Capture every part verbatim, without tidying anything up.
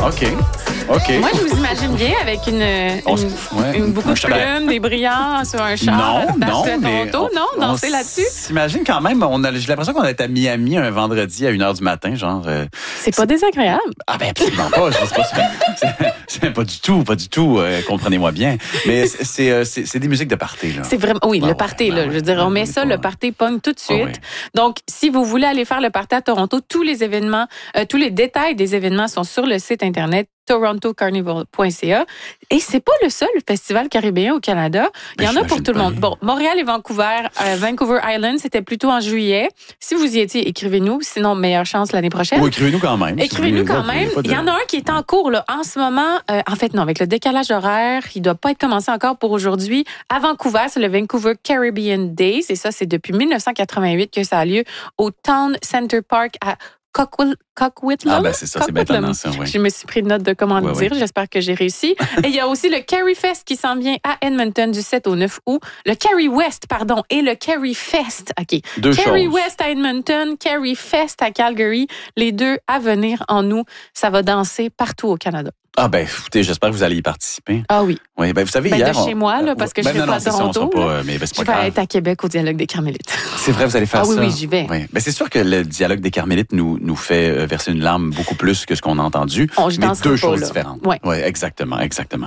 OK. OK. Moi, je vous imagine bien avec une, une, On s- ouais. une beaucoup de plumes, des brillants sur un char. Non, non, à mais Toronto. on- Non, on danser là-dessus. s'imagine quand même, on a, j'ai l'impression qu'on est à Miami un vendredi à une heure du matin, genre... euh, C'est pas désagréable. Ah ben absolument pas, je sais pas, c'est, c'est pas du tout, pas du tout, euh, comprenez-moi bien. Mais c'est, c'est, euh, c'est, c'est des musiques de party, là. C'est vraiment, oui, Ben le ouais, party, ben là. ouais. Je veux dire, on met ça, pas- le party pogne tout de suite. Ah ouais. Donc, si vous voulez aller faire le party à Toronto, tous les événements, euh, tous les détails des événements sont sur le site Internet toronto carnival point c a. Et c'est pas le seul festival caribéen au Canada. Il y Ben, en a pour j'imagine tout le pas. monde. Bon, Montréal et Vancouver, euh, Vancouver Island, c'était plutôt en juillet. Si vous y étiez, écrivez-nous. Sinon, meilleure chance l'année prochaine. Ou écrivez-nous quand même. Écrivez-nous quand même. Il y en a un qui est en cours là, en ce moment. Euh, en fait, non, avec le décalage horaire, il doit pas être commencé encore pour aujourd'hui. À Vancouver, c'est le Vancouver Caribbean Days. Et ça, c'est depuis dix-neuf cent quatre-vingt-huit que ça a lieu au Town Center Park à Coquitlam. Coquitlam. Ah ben c'est ça, c'est Coquitlam. maintenant ça, oui. Je me suis pris de note de comment le Ouais, dire. ouais. J'espère que j'ai réussi. Et il y a aussi le Carrie Fest qui s'en vient à Edmonton du sept au neuf août. Le Carrie West, pardon, et le Carrie Fest. OK. Deux Carrie choses. West à Edmonton, Carrie Fest à Calgary. Les deux à venir en août. Ça va danser partout au Canada. Ah ben écoutez, j'espère que vous allez y participer. Ah oui. Oui, ben vous savez Ben, de hier... chez moi, là, parce que je ben, serai non, pas non, à c'est ça, on Toronto, sera pas, là. euh, mais ben, c'est Je pas vais grave. être à Québec au Dialogue des Carmélites. C'est vrai, vous allez faire Ah oui, ça? oui, j'y vais. Oui. Ben, c'est sûr que le dialogue des Carmélites nous, nous fait euh, verser une larme beaucoup plus que ce qu'on a entendu. On- je mais danserai deux pas, choses là. différentes. Ouais. Oui, exactement, exactement.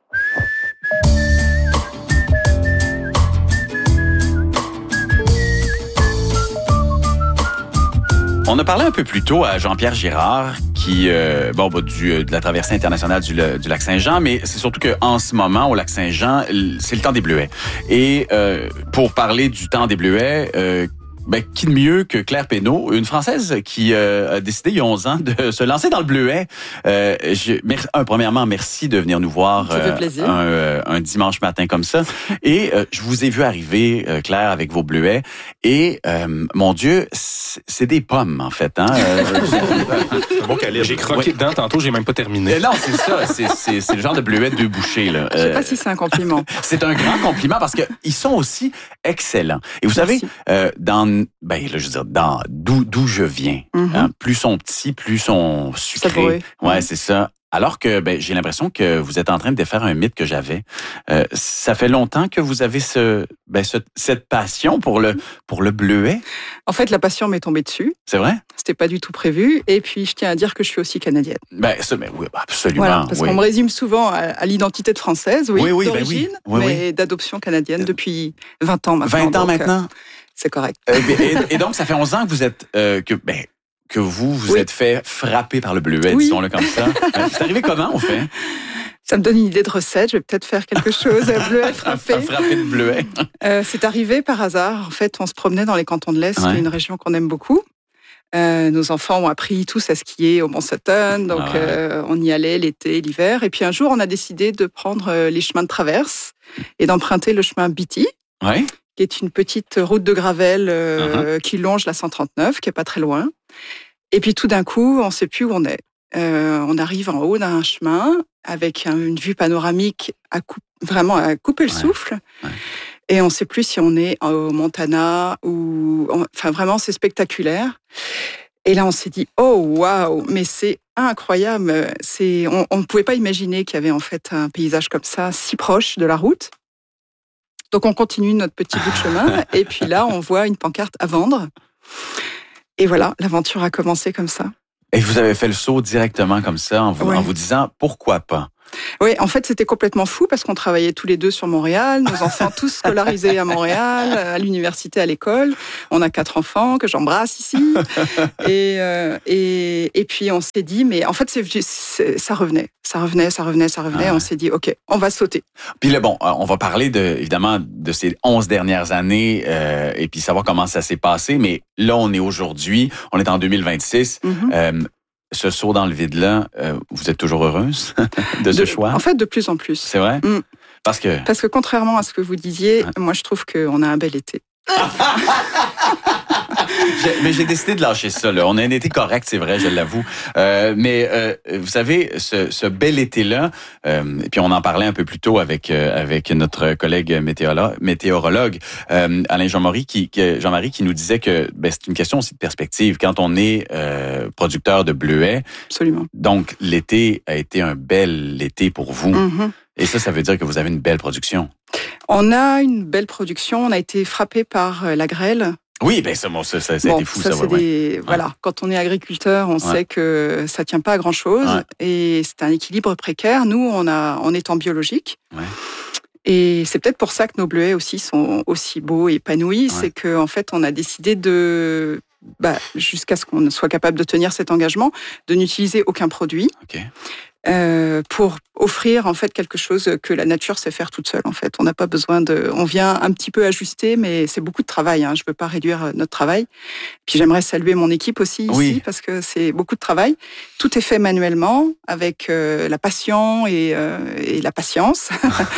On a parlé un peu plus tôt à Jean-Pierre Girard, qui, euh, bon, bah, du, euh, de la traversée internationale du, le- du lac Saint-Jean, mais c'est surtout qu'en ce moment, au lac Saint-Jean, l- c'est le temps des bleuets. Et euh, pour parler du temps des bleuets, euh, ben, qui de mieux que Claire Pénaud, une Française qui euh, a décidé il y a onze ans de se lancer dans le bleuet. Euh, je, mer- un, premièrement, merci de venir nous voir Ça fait plaisir. un, euh, un dimanche matin comme ça. Et euh, je vous ai vu arriver, euh, Claire, avec vos bleuets. Et, euh, mon Dieu, c'est c'est des pommes, en fait. Hein? Euh, C'est un bon calibre. J'ai croqué Ouais. dedans tantôt, j'ai même pas terminé. Mais non, c'est ça. C'est, c'est, c'est le genre de bleuet de deux bouchées. Là. Je sais Euh, pas si c'est un compliment. c'est un grand compliment parce qu'ils sont aussi excellents. Et vous savez, Merci. euh, dans, ben, là, je veux dire, dans d'où, d'où je viens, Mhm. hein, plus sont petits, plus sont sucrés. Savoureux. Ouais, Mhm. c'est ça. Alors que ben, j'ai l'impression que vous êtes en train de défaire un mythe que j'avais. Euh, ça fait longtemps que vous avez ce, ben, ce, cette passion pour le, pour le bleuet. En fait, la passion m'est tombée dessus. C'est vrai? C'était pas du tout prévu. Et puis, je tiens à dire que je suis aussi canadienne. Ben, ça, ben, oui, absolument. Voilà, parce oui. qu'on me résume souvent à, à l'identité de française, oui, Oui, oui, ben d'origine, oui. Oui, mais d'adoption canadienne depuis vingt ans maintenant. vingt ans donc, euh, maintenant? C'est correct. Euh, et, et donc, ça fait onze ans que vous êtes, euh, que, ben, que vous vous Oui. êtes fait frapper par le bleuet, Oui. disons-le comme ça. Euh, C'est arrivé comment, on fait? Ça me donne une idée de recette. Je vais peut-être faire quelque chose à bleuet frappé. Frapper de bleuet. Euh, c'est arrivé par hasard. En fait, on se promenait dans les cantons de l'Est, Ouais. qui est une région qu'on aime beaucoup. Euh, nos enfants ont appris tous à skier au Mont Sutton, donc Ah ouais. euh, on y allait l'été, l'hiver. Et puis un jour, on a décidé de prendre euh, les chemins de traverse et d'emprunter le chemin Beatty, Oui? qui est une petite route de gravel Uh-huh. euh, qui longe la cent trente-neuf, qui est pas très loin. Et puis tout d'un coup, on ne sait plus où on est. Euh, on arrive en haut d'un chemin avec un- une vue panoramique à coup- vraiment à couper le Ouais. souffle. Ouais. Et on ne sait plus si on est au Montana ou... Enfin, vraiment, c'est spectaculaire. Et là, on s'est dit, oh, waouh, mais c'est incroyable. C'est... On ne pouvait pas imaginer qu'il y avait en fait un paysage comme ça, si proche de la route. Donc, on continue notre petit bout de chemin. Et puis là, on voit une pancarte à vendre. Et voilà, l'aventure a commencé comme ça. Et vous avez fait le saut directement comme ça en vous, Ouais. en vous disant pourquoi pas? Oui, en fait, c'était complètement fou parce qu'on travaillait tous les deux sur Montréal, nos enfants tous scolarisés à Montréal, à l'université, à l'école. On a quatre enfants que j'embrasse ici. Et, euh, et, et puis, on s'est dit, mais en fait, c'est, c'est, ça revenait, ça revenait, ça revenait, ça revenait. Ah ouais. On s'est dit, OK, on va sauter. Puis là, bon, euh, on va parler de, évidemment de ces onze dernières années euh, et puis savoir comment ça s'est passé. Mais là, on est aujourd'hui, on est en deux mille vingt-six. Mhm. Euh, ce saut dans le vide-là, euh, vous êtes toujours heureuse de ce De- choix? En fait, de plus en plus. C'est vrai? Mm. Parce que... Parce que contrairement à ce que vous disiez, Ouais. moi, je trouve qu'on a un bel été. mais j'ai décidé de lâcher ça. Là. On a un été correct, c'est vrai, je l'avoue. Euh, mais euh, vous savez, ce, ce bel été-là, euh, et puis on en parlait un peu plus tôt avec euh, avec notre collègue météorologue, météorologue euh, Alain Jean-Marie, qui, qui Jean-Marie, qui nous disait que ben, c'est une question aussi de perspective. Quand on est euh, producteur de bleuets, absolument. Donc l'été a été un bel été pour vous. Mm-hmm. Et ça, ça veut dire que vous avez une belle production. On a une belle production. On a été frappé par la grêle. Oui, ben ça, bon, ça, ça, ça bon, a été fou, ça. ça ouais, des, ouais. Voilà, quand on est agriculteur, on ouais. sait que ça tient pas à grand chose, ouais. et c'est un équilibre précaire. Nous, on a, on est en biologique. Ouais. Et c'est peut-être pour ça que nos bleuets aussi sont aussi beaux et épanouis. Ouais. C'est que en fait, on a décidé de, bah, jusqu'à ce qu'on soit capable de tenir cet engagement, de n'utiliser aucun produit. Okay. Euh, pour offrir en fait quelque chose que la nature sait faire toute seule. En fait, on n'a pas besoin de, on vient un petit peu ajuster, mais c'est beaucoup de travail. Hein. Je veux pas réduire notre travail. Puis j'aimerais saluer mon équipe aussi ici oui. parce que c'est beaucoup de travail. Tout est fait manuellement avec euh, la passion et, euh, et la patience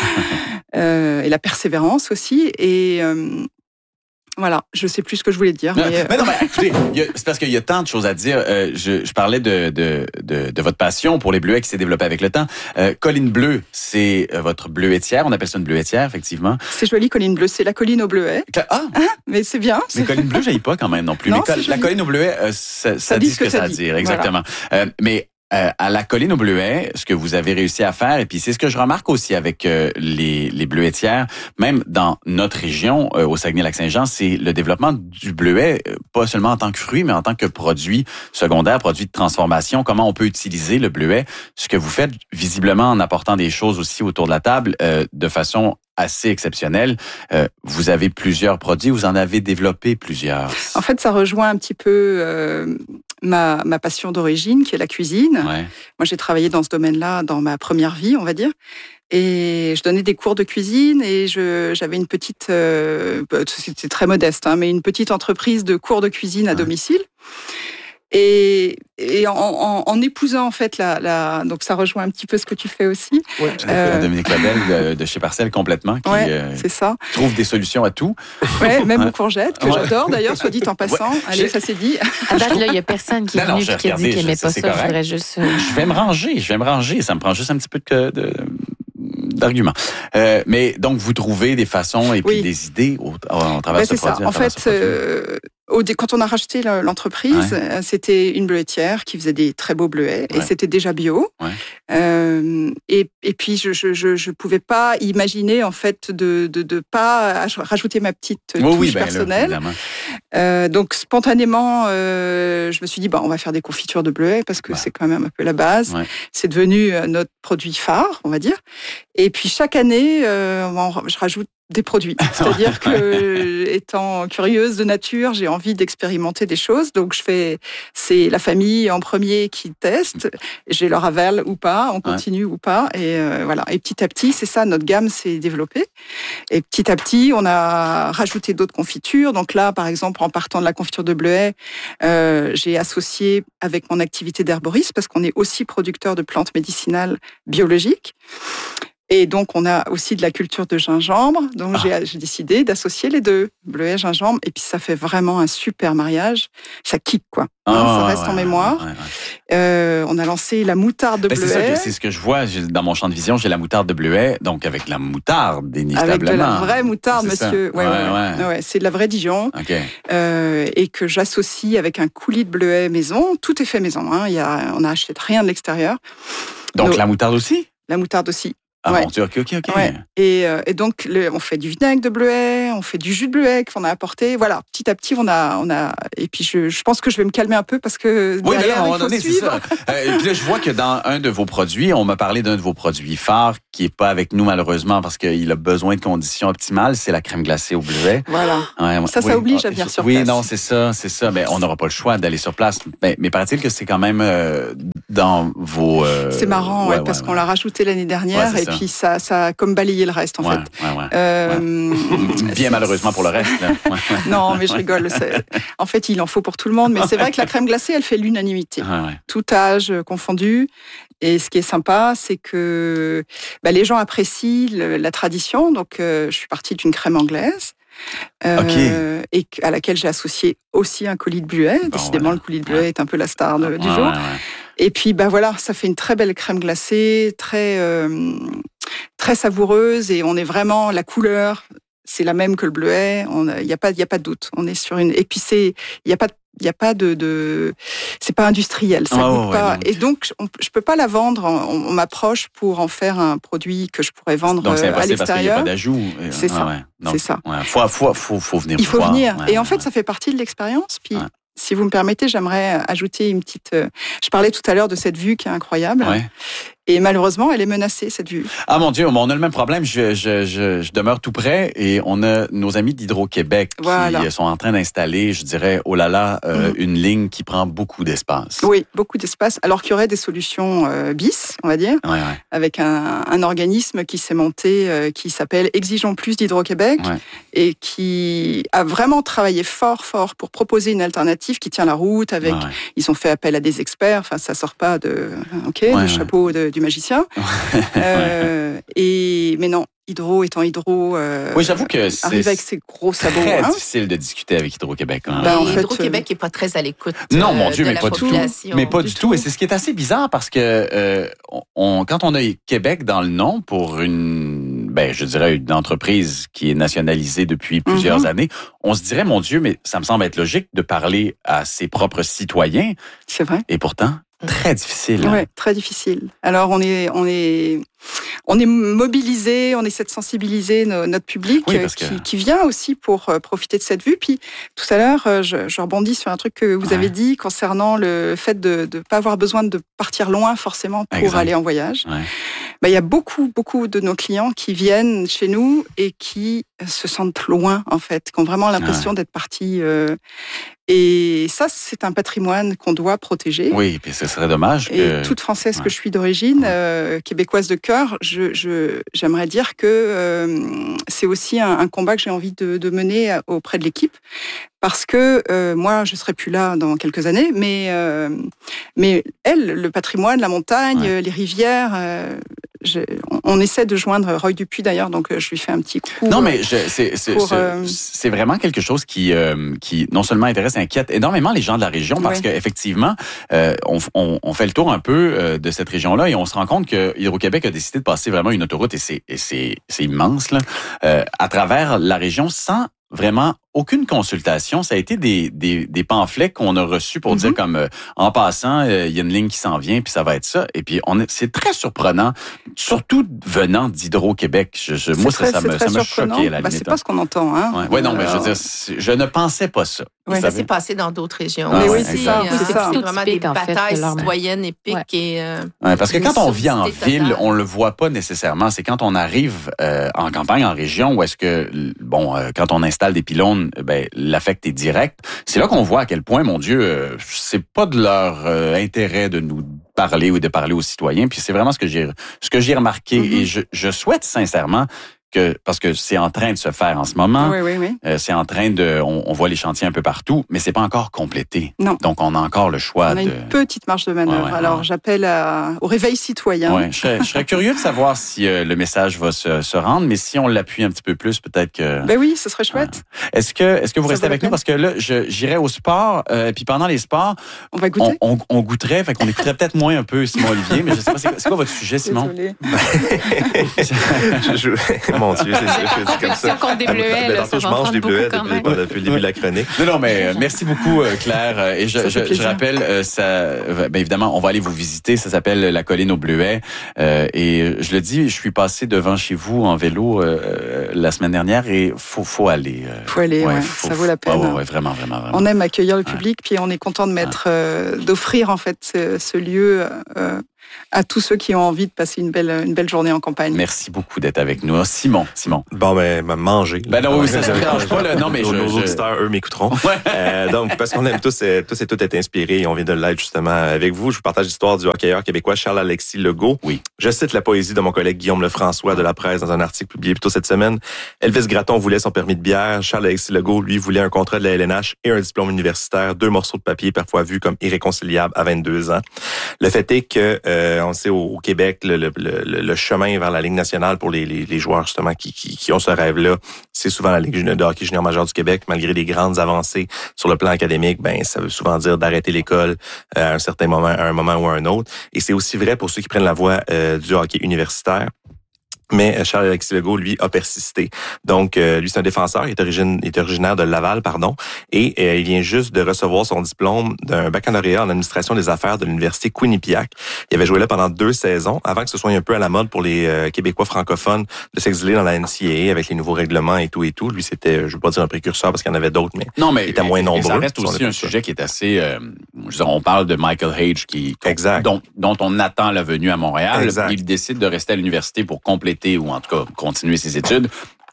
euh, et la persévérance aussi. Et euh, Voilà, je sais plus ce que je voulais dire. Mais, mais, mais non, mais écoutez, y a, c'est parce qu'il y a tant de choses à dire. Euh, je, je parlais de, de, de, de votre passion pour les bleuets qui s'est développée avec le temps. Euh, Colline Bleue, c'est votre bleuetière. On appelle ça une bleuetière, effectivement. C'est joli, Colline Bleue. C'est la colline au bleuet. Ah! ah mais c'est bien. Mais Colline Bleue, j'aille pas quand même non plus. Non, mais col- la colline au bleuet, euh, ça, ça, ça dit ce que, que ça, ça dit. Dire, exactement. Voilà. Euh, mais Euh, à la colline au bleuet, ce que vous avez réussi à faire, et puis c'est ce que je remarque aussi avec euh, les, les bleuetières, même dans notre région, euh, au Saguenay-Lac-Saint-Jean, c'est le développement du bleuet, euh, pas seulement en tant que fruit, mais en tant que produit secondaire, produit de transformation. Comment on peut utiliser le bleuet? Ce que vous faites visiblement en apportant des choses aussi autour de la table euh, de façon assez exceptionnelle. Euh, vous avez plusieurs produits, vous en avez développé plusieurs. En fait, ça rejoint un petit peu euh, ma, ma passion d'origine, qui est la cuisine. Ouais. Moi, j'ai travaillé dans ce domaine-là dans ma première vie, on va dire. Et je donnais des cours de cuisine et je, j'avais une petite, euh, c'était très modeste, hein, mais une petite entreprise de cours de cuisine à ouais. domicile. Et, et en, en, en épousant en fait la, la, donc ça rejoint un petit peu ce que tu fais aussi. Ouais, euh, Dominique Labelle de, de chez Parcelle complètement, qui ouais, euh, c'est ça. trouve des solutions à tout. Ouais, même aux courgettes que ouais. j'adore d'ailleurs, soit dit en passant. Ouais. Allez, ça c'est dit. À date là, il y a personne qui est non, venu non, et qui a dit qu'il n'aimait pas ça. Correct. Je voudrais juste. Euh... Je vais me ranger, je vais me ranger. Ça me prend juste un petit peu de. de d'arguments. Euh, mais donc, vous trouvez des façons et puis oui. des idées au, au travers ben, de ce c'est produit. Ça. En fait, euh, au, quand on a racheté l'entreprise, ouais. c'était une bleuetière qui faisait des très beaux bleuets ouais. et c'était déjà bio. Ouais. Euh, et, et puis, je je, je je pouvais pas imaginer en fait de de, de pas rajouter ma petite oh, touche oui, ben, personnelle. Là, euh, donc, spontanément, euh, je me suis dit, bah, on va faire des confitures de bleuets parce que ouais. c'est quand même un peu la base. Ouais. C'est devenu notre produit phare, on va dire. Et puis chaque année, euh, je rajoute des produits. C'est-à-dire que, étant curieuse de nature, j'ai envie d'expérimenter des choses. Donc je fais, c'est la famille en premier qui teste. J'ai leur aval ou pas, on continue ouais. ou pas. Et euh, voilà. Et petit à petit, c'est ça, notre gamme s'est développée. Et petit à petit, on a rajouté d'autres confitures. Donc là, par exemple, en partant de la confiture de bleuet, euh, j'ai associé avec mon activité d'herboriste parce qu'on est aussi producteur de plantes médicinales biologiques. Et donc, on a aussi de la culture de gingembre. Donc, ah. j'ai, j'ai décidé d'associer les deux, bleuet, gingembre. Et puis, ça fait vraiment un super mariage. Ça kick, quoi. Oh, hein, ça reste ouais, en mémoire. Ouais, ouais. Euh, on a lancé la moutarde de ben, bleuet. C'est, ça, c'est ce que je vois dans mon champ de vision. J'ai la moutarde de bleuet, donc avec la moutarde, inévitablement. Avec de la vraie moutarde, c'est monsieur. Ouais, ouais, ouais. Ouais. Ouais, c'est de la vraie Dijon. Okay. Euh, et que j'associe avec un coulis de bleuet maison. Tout est fait maison. Hein. Il y a, on n'a acheté rien de l'extérieur. Donc, Donc la moutarde aussi? La moutarde aussi. Ah ouais. bon, tu ok, ok, ok. Ouais. Et, euh, et donc, le, on fait du vinaigre de bleuet, on fait du jus de bleuet qu'on a apporté. Voilà, petit à petit, on a, on a. Et puis, je, je pense que je vais me calmer un peu parce que oui, derrière, mais là, à un moment il faut donné, suivre. c'est ça. Euh, et puis là, je vois que dans un de vos produits, on m'a parlé d'un de vos produits phares qui est pas avec nous malheureusement parce qu'il a besoin de conditions optimales. C'est la crème glacée au bleuet. Voilà. Ouais, ça, oui. ça oblige à venir sur oui, place. Oui, non, c'est ça, c'est ça. Mais on n'aura pas le choix d'aller sur place. Mais, mais paraît-il que c'est quand même euh, dans vos. Euh... C'est marrant, ouais, ouais, parce ouais, qu'on ouais. l'a rajouté l'année dernière et ça. Puis ça, ça a comme balayé le reste en ouais, fait. Ouais, ouais, euh, ouais. Bien malheureusement pour le reste. Là. Ouais. Non, mais je rigole. C'est... En fait, il en faut pour tout le monde. Mais c'est vrai que la crème glacée, elle fait l'unanimité. Ouais, ouais. Tout âge confondu. Et ce qui est sympa, c'est que bah, les gens apprécient le, la tradition. Donc, euh, je suis partie d'une crème anglaise. euh, okay. et à laquelle j'ai associé aussi un coulis de bleuet. Bon, Décidément, voilà. le coulis de bleuet ouais. est un peu la star de, du ouais, jour. Ouais, ouais. Et puis, bah voilà, ça fait une très belle crème glacée, très euh, très savoureuse, et on est vraiment la couleur. C'est la même que le bleuet. Il n'y a pas, il y a pas de doute. On est sur une. Et puis c'est, il y a pas, il y a pas de, de. C'est pas industriel. Ça oh, goûte ouais, pas. Non. Et donc, on, je peux pas la vendre. On, on m'approche pour en faire un produit que je pourrais vendre donc, c'est à l'extérieur. Parce qu'il n'y a pas d'ajout. C'est ça. Ah, ouais. Donc, c'est ça. Ouais. Faut, faut, faut, faut venir. Il faut voir. venir. Ouais, et en ouais, fait, ouais. ça fait partie de l'expérience. Puis. Ouais. Si vous me permettez, j'aimerais ajouter une petite... Je parlais tout à l'heure de cette vue qui est incroyable. Ouais. Et malheureusement, elle est menacée, cette vue. Ah mon Dieu, on a le même problème. Je, je, je, je demeure tout près et on a nos amis d'Hydro-Québec voilà. qui sont en train d'installer, je dirais, oh là là, euh, mmh. une ligne qui prend beaucoup d'espace. Oui, beaucoup d'espace. Alors qu'il y aurait des solutions euh, bis, on va dire, ouais, ouais. avec un, un organisme qui s'est monté, euh, qui s'appelle Exigeons plus d'Hydro-Québec ouais. et qui a vraiment travaillé fort, fort pour proposer une alternative qui tient la route. Avec, ouais, ouais. Ils ont fait appel à des experts. Enfin, ça sort pas de, ok, ouais, du ouais. chapeau de, du magicien. euh, et mais non, Hydro étant Hydro, euh, oui, j'avoue que c'est arrive avec ses gros sabots. Très hein. difficile de discuter avec Hydro-Québec. Hein. Ben, en fait, Hydro-Québec n'est pas très à l'écoute. Non, mon euh, Dieu, de mais la pas du tout. Mais pas du, du tout. tout. Et c'est ce qui est assez bizarre parce que euh, on, quand on a Québec dans le nom pour une, ben, je dirais une entreprise qui est nationalisée depuis plusieurs mm-hmm. années, on se dirait, mon Dieu, mais ça me semble être logique de parler à ses propres citoyens. C'est vrai. Et pourtant. Très difficile. Oui, très difficile. Alors, on est, on est, on est mobilisé, on essaie de sensibiliser no, notre public oui, parce qui, que... qui vient aussi pour profiter de cette vue. Puis, tout à l'heure, je, je rebondis sur un truc que vous ouais. avez dit concernant le fait de ne pas avoir besoin de partir loin forcément pour exact. Aller en voyage. Ouais. Ben, il y a beaucoup, beaucoup de nos clients qui viennent chez nous et qui se sentent loin, en fait, qui ont vraiment l'impression ouais. d'être partis. Euh, et ça, c'est un patrimoine qu'on doit protéger. Oui, puis ce serait dommage. Et que... toute Française ouais. que je suis d'origine, ouais. euh, québécoise de cœur, je, je, j'aimerais dire que euh, c'est aussi un, un combat que j'ai envie de, de mener auprès de l'équipe. Parce que euh, moi, je serai plus là dans quelques années, mais euh, mais elle, le patrimoine, la montagne, ouais. les rivières, euh, je, on, on essaie de joindre Roy Dupuis d'ailleurs, donc je lui fais un petit coup. Non, mais je, c'est c'est, pour, c'est, euh... c'est vraiment quelque chose qui euh, qui non seulement intéresse, inquiète énormément les gens de la région, parce ouais. qu'effectivement, euh, on, on, on fait le tour un peu euh, de cette région-là et on se rend compte que Hydro-Québec a décidé de passer vraiment une autoroute et c'est et c'est c'est immense là, euh, à travers la région sans vraiment aucune consultation. Ça a été des, des, des pamphlets qu'on a reçus pour mm-hmm. dire comme euh, en passant, il euh, y a une ligne qui s'en vient puis ça va être ça. Et puis on est, c'est très surprenant, surtout venant d'Hydro-Québec. Je, je, moi, très, ça, ça, me, ça m'a choqué à la bah, limite. C'est pas ce qu'on entend. Hein. Ouais, ouais non, mais je veux dire, je ne pensais pas ça. Ouais, ça s'est passé dans d'autres régions. Ah, mais oui, aussi, c'est ça. Euh, c'est, ça. c'est vraiment des en fait, batailles citoyennes épiques. Ouais. Et, euh, ouais, parce que quand on vit en ville, total. On le voit pas nécessairement. C'est quand on arrive euh, en campagne, en région, où est-ce que, bon, euh, quand on installe des pylônes, ben, l'affect est direct. C'est là qu'on voit à quel point, mon Dieu, euh, c'est pas de leur euh, intérêt de nous parler ou de parler aux citoyens. Puis c'est vraiment ce que j'ai, ce que j'ai remarqué. Mm-hmm. Et je, je souhaite sincèrement que, parce que c'est en train de se faire en ce moment. Oui, oui, oui. Euh, c'est en train de, on, on voit les chantiers un peu partout, mais c'est pas encore complété. Non. Donc on a encore le choix on de. On a une petite marge de manœuvre. Ouais, ouais, Alors ouais. j'appelle à, au réveil citoyen. Ouais, je serais, je serais curieux de savoir si euh, le message va se, se rendre, mais si on l'appuie un petit peu plus, peut-être que. Ben oui, ce serait chouette. Ouais. Est-ce que, est-ce que vous Ça restez avec nous parce que là, je, j'irai au sport, euh, puis pendant les sports, on va goûter. On, on, on goûterait, fait qu'on écouterait peut-être moins un peu Simon Olivier, mais je sais pas, c'est, c'est quoi votre sujet, Simon? Désolée. je, je, mon Dieu, c'est comme ça. Contre des bleuets, là, ça je mange des bleuets depuis, depuis le début de la chronique. Non, non, mais euh, merci beaucoup, euh, Claire. Et je, je, je rappelle, euh, ça, ben évidemment, on va aller vous visiter. Ça s'appelle la colline aux bleuets. Euh, et je le dis, je suis passé devant chez vous en vélo euh, la semaine dernière et faut, faut aller. Euh, faut aller, ouais, ouais faut, ça vaut la peine. Oh, ouais, vraiment, vraiment, vraiment. On aime accueillir le public, ouais. puis on est content de mettre, ouais. euh, d'offrir en fait ce, ce lieu. Euh, à tous ceux qui ont envie de passer une belle, une belle journée en campagne. Merci beaucoup d'être avec nous. Simon, Simon. Bon, ben, manger. Ben non, oui, ça ne dérange pas. Là. Non, mais nos, je, nos je... auditeurs, eux, m'écouteront. Ouais. Euh, donc, parce qu'on aime tous, tous et toutes être inspirés, et on vient de l'être justement avec vous. Je vous partage l'histoire du hockeyeur québécois Charles-Alexis Legault. Oui. Je cite la poésie de mon collègue Guillaume Lefrançois de La Presse dans un article publié plus tôt cette semaine. Elvis Gratton voulait son permis de bière. Charles-Alexis Legault, lui, voulait un contrat de la L N H et un diplôme universitaire, deux morceaux de papier parfois vus comme irréconciliables à vingt-deux ans. Le fait est que euh, euh, on sait au, au Québec, le, le, le, le chemin vers la Ligue nationale pour les, les, les joueurs justement qui, qui, qui ont ce rêve-là, c'est souvent la Ligue de hockey junior majeur du Québec. Malgré les grandes avancées sur le plan académique, ben ça veut souvent dire d'arrêter l'école à un certain moment, à un moment ou à un autre. Et c'est aussi vrai pour ceux qui prennent la voie euh, du hockey universitaire. Mais Charles-Alexis Legault, lui, a persisté. Donc, euh, lui, c'est un défenseur. Il est, origine, il est originaire de Laval, pardon. Et euh, il vient juste de recevoir son diplôme d'un baccalauréat en administration des affaires de l'Université Quinnipiac. Il avait joué là pendant deux saisons, avant que ce soit un peu à la mode pour les euh, Québécois francophones de s'exiler dans la N C A A avec les nouveaux règlements et tout et tout. Lui, c'était, je veux pas dire un précurseur parce qu'il y en avait d'autres, mais, non, mais il était moins nombreux. Et ça reste aussi un sujet qui est assez... Euh, je veux dire, on parle de Michael Hage, qui, exact. Dont, dont on attend la venue à Montréal. Exact. Il décide de rester à l'université pour compléter, ou en tout cas continuer ses études.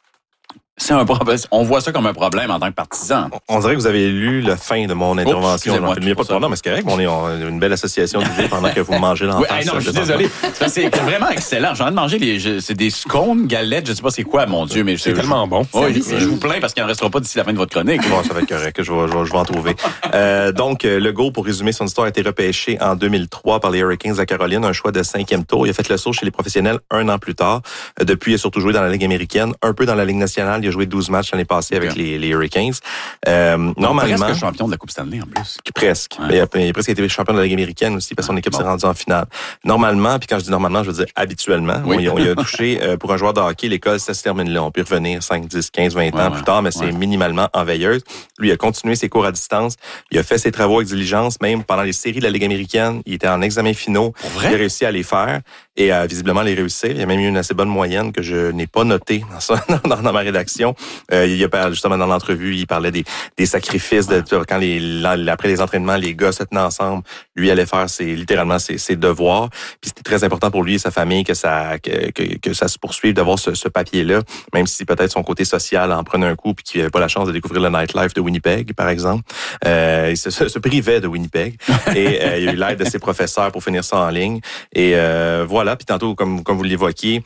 C'est un problème. On voit ça comme un problème en tant que partisan. On dirait que vous avez lu la fin de mon intervention. Oh, il n'y a pas de problème, mais c'est correct. On est on a une belle association d'idées pendant que vous mangez l'enfant. Oui, non, je suis désolé. C'est vraiment excellent. J'ai envie de manger les, c'est des scones, galettes, je sais pas c'est quoi, mon Dieu, mais c'est tellement bon. Oui, je, je vous plains parce qu'il n'en restera pas d'ici la fin de votre chronique. Bon, ça va être correct. Je vais, je vais, je vais en trouver. euh, donc, Legault, pour résumer son histoire, a été repêché en deux mille trois par les Hurricanes à Caroline, un choix de cinquième tour. Il a fait le saut chez les professionnels un an plus tard. Depuis, il a surtout joué dans la Ligue américaine, un peu dans la Ligue nationale. Il a joué douze matchs l'année passée avec okay. les, les Hurricanes. Euh, normalement, presque champion de la Coupe Stanley en plus. Presque. Ouais. Mais il a, il a presque été champion de la Ligue américaine aussi parce que son équipe bon. s'est rendue en finale. Normalement, puis quand je dis normalement, je veux dire habituellement. Oui. On, on y a touché, euh, pour un joueur de hockey, l'école, ça se termine là. On peut revenir cinq, dix, quinze, vingt ans ouais, plus tard, mais c'est ouais. minimalement en veilleuse. Lui, il a continué ses cours à distance. Il a fait ses travaux avec diligence. Même pendant les séries de la Ligue américaine, il était en examen finaux. Il a réussi à les faire et à visiblement les réussir. Il a même eu une assez bonne moyenne que je n'ai pas notée dans, ça, dans, dans ma rédaction. Euh, il a justement dans l'entrevue, il parlait des, des sacrifices de quand les après les entraînements, les gars se tenaient ensemble. Lui allait faire ses littéralement ses, ses devoirs. Puis c'était très important pour lui et sa famille que ça que, que, que ça se poursuive d'avoir ce, ce papier-là, même si peut-être son côté social en prenait un coup puis qu'il n'avait pas la chance de découvrir le nightlife de Winnipeg, par exemple. Euh, il se, se, se privait de Winnipeg et euh, il a eu l'aide de ses professeurs pour finir ça en ligne. Et euh, voilà. Puis tantôt, comme comme vous l'évoquiez,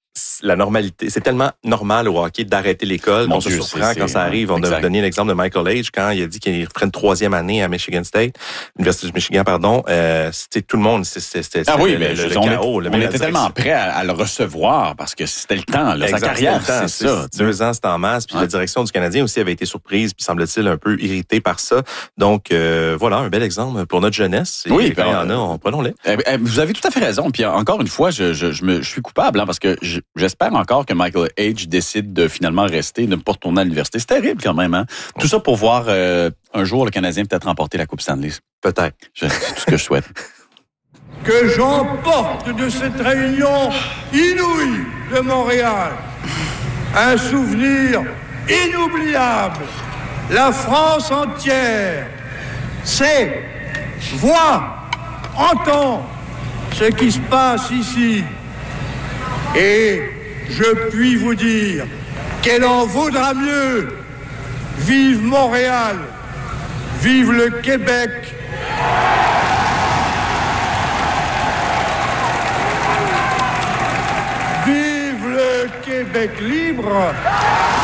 la normalité, c'est tellement normal au hockey d'arrêter l'école. On se surprend quand ça arrive. On a donné l'exemple de Michael Hage quand il a dit qu'il ferait une troisième année à Michigan State, Université du Michigan, pardon. Euh, c'était tout le monde, c'était ah oui, le, mais le, le on chaos. Est, on était tellement prêt à, à le recevoir parce que c'était le temps, là, sa carrière, c'est ça. Deux ans, c'était en masse. Puis ouais. la direction du Canadien aussi avait été surprise, puis semble-t-il un peu irritée par ça. Donc euh, voilà, un bel exemple pour notre jeunesse. Et oui, quand il y en a, on, prenons-les. Vous avez tout à fait raison. Puis encore une fois, je, je, je, me, je suis coupable hein, parce que je, j'espère encore que Michael Hage décide de finalement rester, de ne pas retourner à l'université. C'est terrible quand même. Hein? Ouais. Tout ça pour voir euh, un jour le Canadien peut-être remporter la Coupe Stanley. Peut-être. C'est tout ce que je souhaite. Que j'emporte de cette réunion inouïe de Montréal un souvenir inoubliable. La France entière sait, voit, entend ce qui se passe ici. Et je puis vous dire qu'elle en vaudra mieux. Vive Montréal, vive le Québec. Vive le Québec libre.